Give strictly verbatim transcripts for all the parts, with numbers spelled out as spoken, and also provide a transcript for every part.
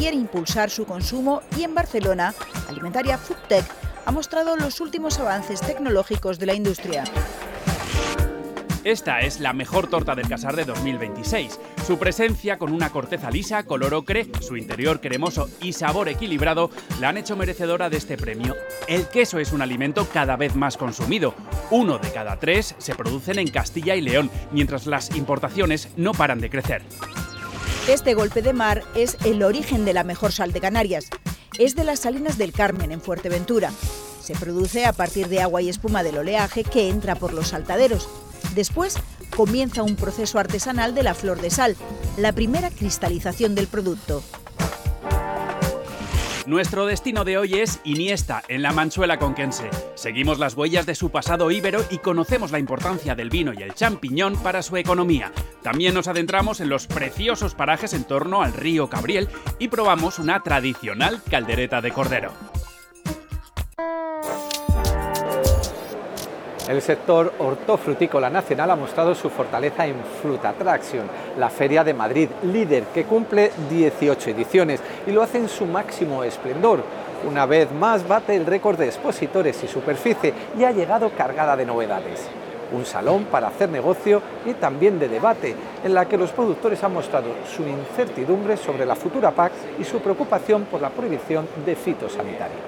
quiere impulsar su consumo y en Barcelona, Alimentaria Foodtech ha mostrado los últimos avances tecnológicos de la industria. Esta es la mejor torta del Casar de dos mil veintiséis. Su presencia con una corteza lisa, color ocre, su interior cremoso y sabor equilibrado la han hecho merecedora de este premio. El queso es un alimento cada vez más consumido. Uno de cada tres se producen en Castilla y León, mientras las importaciones no paran de crecer. Este golpe de mar es el origen de la mejor sal de Canarias. Es de las Salinas del Carmen, en Fuerteventura. Se produce a partir de agua y espuma del oleaje que entra por los saltaderos. Después comienza un proceso artesanal de la flor de sal, la primera cristalización del producto. Nuestro destino de hoy es Iniesta, en la Manchuela conquense. Seguimos las huellas de su pasado íbero y conocemos la importancia del vino y el champiñón para su economía. También nos adentramos en los preciosos parajes en torno al río Cabriel y probamos una tradicional caldereta de cordero. El sector hortofrutícola nacional ha mostrado su fortaleza en Fruit Attraction, la Feria de Madrid, líder que cumple dieciocho ediciones y lo hace en su máximo esplendor. Una vez más bate el récord de expositores y superficie y ha llegado cargada de novedades. Un salón para hacer negocio y también de debate, en la que los productores han mostrado su incertidumbre sobre la futura P A C y su preocupación por la prohibición de fitosanitarios.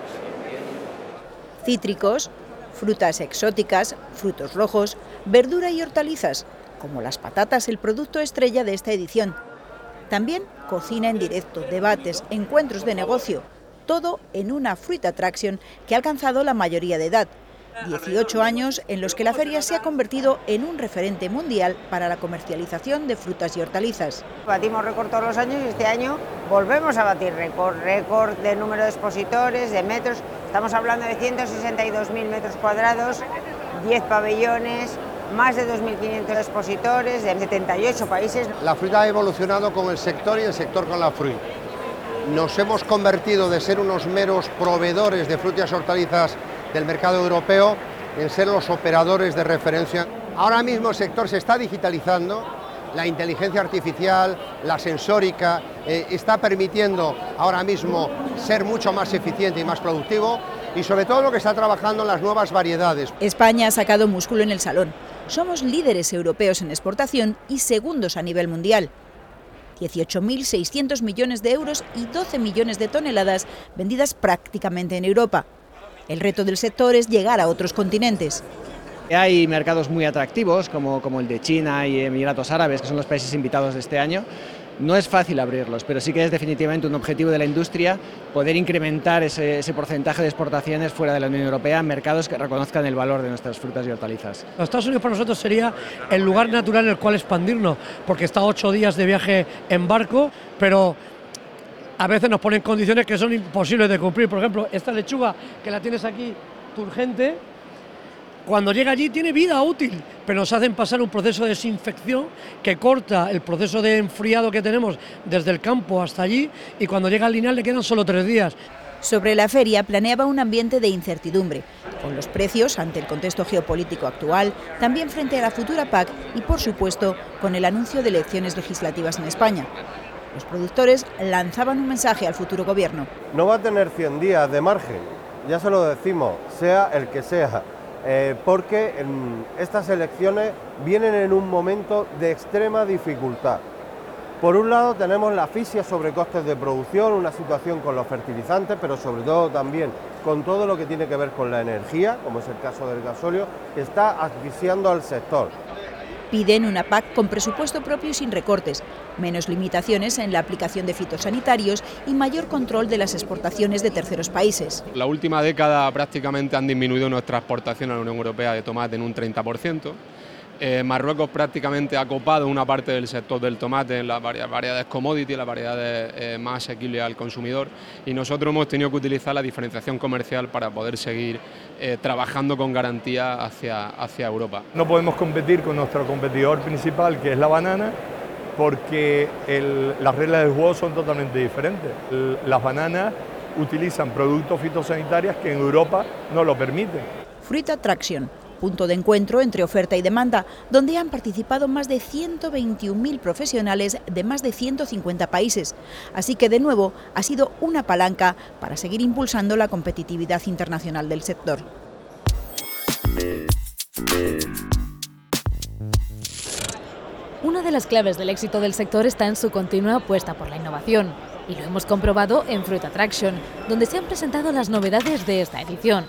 Cítricos, frutas exóticas, frutos rojos, verdura y hortalizas, como las patatas, el producto estrella de esta edición. También cocina en directo, debates, encuentros de negocio, todo en una Fruit Attraction que ha alcanzado la mayoría de edad. dieciocho años en los que la feria se ha convertido en un referente mundial para la comercialización de frutas y hortalizas. Batimos récord todos los años y este año volvemos a batir récord, récord de número de expositores, de metros. Estamos hablando de ciento sesenta y dos mil metros cuadrados, diez pabellones, más de dos mil quinientos expositores de setenta y ocho países. La fruta ha evolucionado con el sector y el sector con la fruta. Nos hemos convertido de ser unos meros proveedores de frutas y hortalizas del mercado europeo en ser los operadores de referencia. Ahora mismo el sector se está digitalizando, la inteligencia artificial, la sensórica, eh, está permitiendo ahora mismo ser mucho más eficiente y más productivo y sobre todo lo que está trabajando en las nuevas variedades. España ha sacado músculo en el salón. Somos líderes europeos en exportación y segundos a nivel mundial. dieciocho mil seiscientos millones de euros y doce millones de toneladas vendidas prácticamente en Europa. El reto del sector es llegar a otros continentes. Hay mercados muy atractivos como, como el de China y Emiratos Árabes, que son los países invitados de este año. No es fácil abrirlos, pero sí que es definitivamente un objetivo de la industria poder incrementar ese, ese porcentaje de exportaciones fuera de la Unión Europea en mercados que reconozcan el valor de nuestras frutas y hortalizas. Los Estados Unidos para nosotros sería el lugar natural en el cual expandirnos, porque está ocho días de viaje en barco, pero a veces nos ponen condiciones que son imposibles de cumplir. Por ejemplo, esta lechuga que la tienes aquí, turgente, cuando llega allí tiene vida útil, pero nos hacen pasar un proceso de desinfección que corta el proceso de enfriado que tenemos desde el campo hasta allí y cuando llega al lineal le quedan solo tres días. Sobre la feria planeaba un ambiente de incertidumbre, con los precios ante el contexto geopolítico actual, también frente a la futura P A C y, por supuesto, con el anuncio de elecciones legislativas en España. Los productores lanzaban un mensaje al futuro gobierno. No va a tener cien días de margen, ya se lo decimos, sea el que sea, eh, porque en estas elecciones vienen en un momento de extrema dificultad. Por un lado tenemos la asfixia sobre costes de producción, una situación con los fertilizantes, pero sobre todo también con todo lo que tiene que ver con la energía, como es el caso del gasóleo, que está asfixiando al sector. Piden una P A C con presupuesto propio y sin recortes, menos limitaciones en la aplicación de fitosanitarios y mayor control de las exportaciones de terceros países. La última década prácticamente han disminuido nuestra exportación a la Unión Europea de tomate en un treinta por ciento. Eh, Marruecos prácticamente ha copado una parte del sector del tomate en las variedades commodity, las variedades eh, más asequibles al consumidor, y nosotros hemos tenido que utilizar la diferenciación comercial para poder seguir eh, trabajando con garantía hacia, hacia Europa. No podemos competir con nuestro competidor principal, que es la banana, porque el, las reglas del juego son totalmente diferentes. El, las bananas utilizan productos fitosanitarios que en Europa no lo permiten. Fruit Attraction, punto de encuentro entre oferta y demanda, donde han participado más de ciento veintiún mil profesionales de más de ciento cincuenta países. Así que, de nuevo, ha sido una palanca para seguir impulsando la competitividad internacional del sector. Una de las claves del éxito del sector está en su continua apuesta por la innovación. Y lo hemos comprobado en Fruit Attraction, donde se han presentado las novedades de esta edición.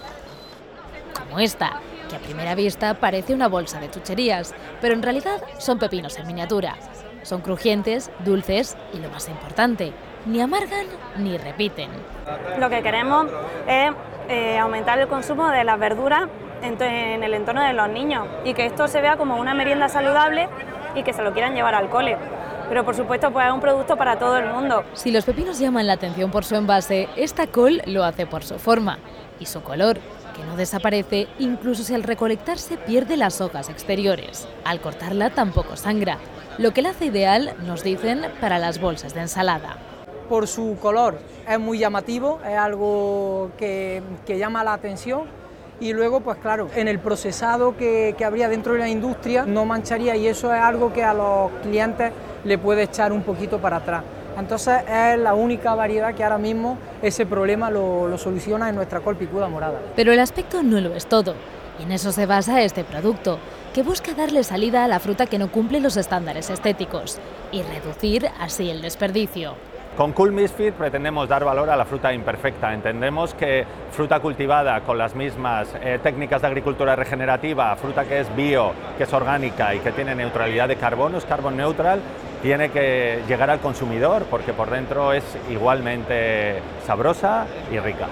Como esta, que a primera vista parece una bolsa de chucherías, pero en realidad son pepinos en miniatura. Son crujientes, dulces y, lo más importante, ni amargan ni repiten. Lo que queremos es eh, aumentar el consumo de las verduras en, en el entorno de los niños y que esto se vea como una merienda saludable y que se lo quieran llevar al cole. Pero por supuesto pues es un producto para todo el mundo. Si los pepinos llaman la atención por su envase, esta col lo hace por su forma y su color, que no desaparece incluso si al recolectarse pierde las hojas exteriores. Al cortarla tampoco sangra, lo que la hace ideal, nos dicen, para las bolsas de ensalada. Por su color es muy llamativo, es algo que, que llama la atención. Y luego, pues claro, en el procesado que, que habría dentro de la industria no mancharía, y eso es algo que a los clientes le puede echar un poquito para atrás. Entonces es la única variedad que ahora mismo ese problema lo, lo soluciona en nuestra col picuda morada. Pero el aspecto no lo es todo, y en eso se basa este producto, que busca darle salida a la fruta que no cumple los estándares estéticos y reducir así el desperdicio. Con Cool Misfit pretendemos dar valor a la fruta imperfecta. Entendemos que fruta cultivada con las mismas eh, técnicas de agricultura regenerativa, fruta que es bio, que es orgánica y que tiene neutralidad de carbono, es carbon neutral, tiene que llegar al consumidor porque por dentro es igualmente sabrosa y rica.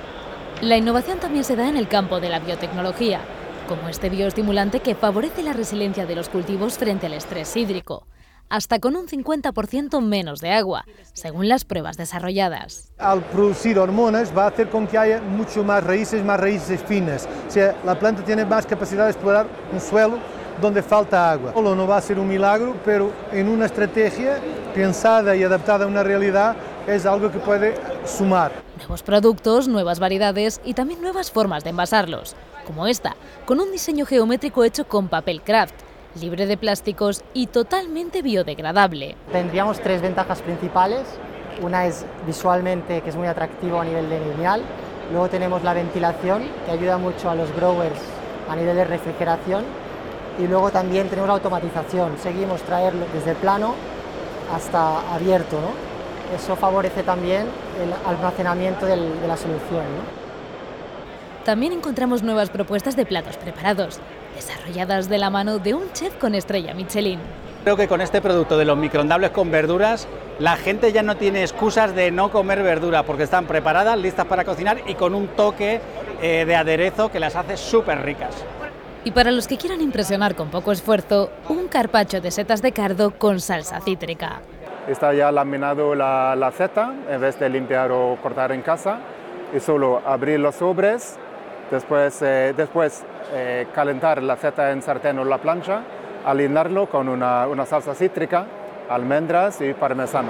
La innovación también se da en el campo de la biotecnología, como este bioestimulante que favorece la resiliencia de los cultivos frente al estrés hídrico, hasta con un cincuenta por ciento menos de agua, según las pruebas desarrolladas. Al producir hormonas va a hacer con que haya mucho más raíces, más raíces finas. O sea, la planta tiene más capacidad de explorar un suelo donde falta agua. Solo no va a ser un milagro, pero en una estrategia pensada y adaptada a una realidad es algo que puede sumar. Nuevos productos, nuevas variedades y también nuevas formas de envasarlos, como esta, con un diseño geométrico hecho con papel craft, libre de plásticos y totalmente biodegradable. Tendríamos tres ventajas principales. Una es visualmente, que es muy atractivo a nivel de lineal. Luego tenemos la ventilación, que ayuda mucho a los growers a nivel de refrigeración. Y luego también tenemos la automatización. Seguimos traerlo desde plano hasta abierto, ¿no? Eso favorece también el almacenamiento del, de la solución, ¿no? También encontramos nuevas propuestas de platos preparados, desarrolladas de la mano de un chef con estrella Michelin. Creo que con este producto de los microondables con verduras, la gente ya no tiene excusas de no comer verdura, porque están preparadas, listas para cocinar y con un toque eh, de aderezo que las hace súper ricas. Y para los que quieran impresionar con poco esfuerzo, un carpaccio de setas de cardo con salsa cítrica. Está ya laminado la, la seta, en vez de limpiar o cortar en casa, y solo abrir los sobres, después, eh, después eh, calentar la seta en sartén o la plancha, alinearlo con una, una salsa cítrica, almendras y parmesano.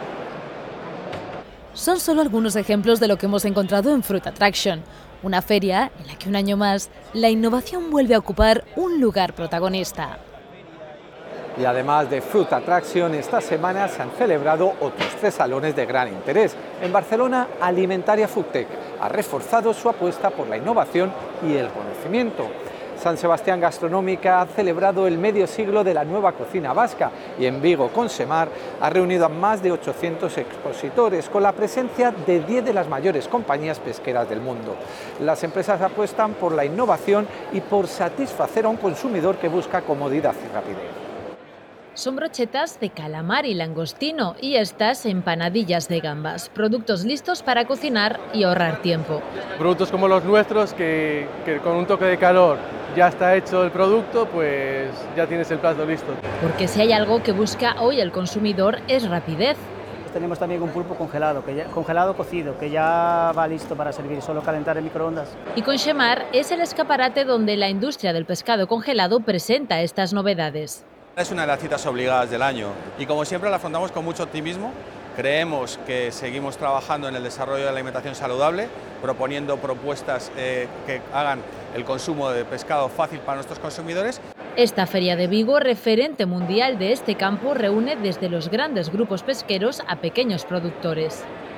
Son solo algunos ejemplos de lo que hemos encontrado en Fruit Attraction, una feria en la que un año más la innovación vuelve a ocupar un lugar protagonista. Y además de Fruit Attraction, esta semana se han celebrado otros tres salones de gran interés. En Barcelona, Alimentaria Foodtech ha reforzado su apuesta por la innovación y el conocimiento. San Sebastián Gastronómica ha celebrado el medio siglo de la nueva cocina vasca y en Vigo, Consemar, ha reunido a más de ochocientos expositores con la presencia de diez de las mayores compañías pesqueras del mundo. Las empresas apuestan por la innovación y por satisfacer a un consumidor que busca comodidad y rapidez. Son brochetas de calamar y langostino y estas empanadillas de gambas, productos listos para cocinar y ahorrar tiempo. Productos como los nuestros, que, que con un toque de calor ya está hecho el producto, pues ya tienes el plato listo. Porque si hay algo que busca hoy el consumidor es rapidez. Tenemos también un pulpo congelado, que ya, congelado cocido, que ya va listo para servir, solo calentar en microondas. Y Consemar es el escaparate donde la industria del pescado congelado presenta estas novedades. Es una de las citas obligadas del año y como siempre la afrontamos con mucho optimismo. Creemos que seguimos trabajando en el desarrollo de la alimentación saludable, proponiendo propuestas eh, que hagan el consumo de pescado fácil para nuestros consumidores. Esta Feria de Vigo, referente mundial de este campo, reúne desde los grandes grupos pesqueros a pequeños productores.